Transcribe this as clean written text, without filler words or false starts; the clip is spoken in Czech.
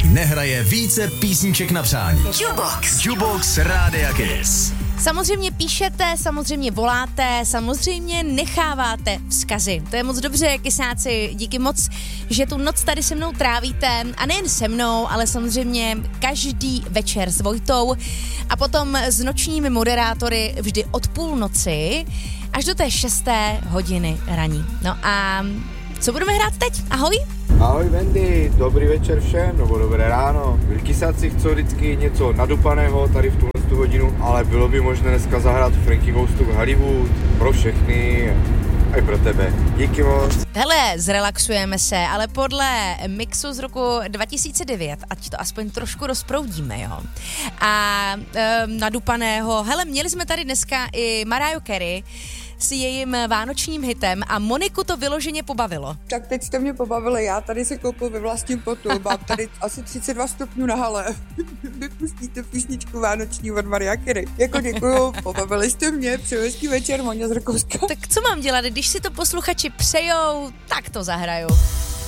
nehraje více písniček na přání. Jukebox Rádia Kiss. Samozřejmě píšete, samozřejmě voláte, samozřejmě necháváte vzkazy. To je moc dobře, kysáci, díky moc, že tu noc tady se mnou trávíte. A nejen se mnou, ale samozřejmě každý večer s Vojtou. A potom s nočními moderátory vždy od půlnoci až do té 6. hodiny raní. No a co budeme hrát teď? Ahoj. Ahoj Wendy, dobrý večer všem, nebo dobré ráno. Kysáci chcou vždycky něco nadupaného tady v tu hodinu, ale bylo by možné dneska zahrát Frankie Goes to Hollywood pro všechny, i pro tebe. Díky moc. Hele, zrelaxujeme se, ale podle mixu z roku 2009, ať to aspoň trošku rozproudíme, jo. A nadupaného, hele, měli jsme tady dneska i Mariah Carey s jejím vánočním hitem a Moniku to vyloženě pobavilo. Tak teď jste mě pobavili, já tady se koupil ve vlastním potu, mám tady asi 32 stupňů na hale. Vypustíte písničku vánoční od Mariah Carey. Jako děkuju, pobavili jste mě, přeju hezký večer, Moňa z Rakouska. Tak co mám dělat, když si to posluchači přejou, tak to zahraju.